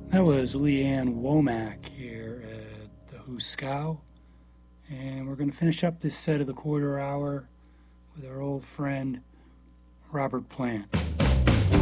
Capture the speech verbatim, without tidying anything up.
That was Leanne Womack here at the Huskow. And we're going to finish up this set of the quarter hour with our old friend Robert Plant.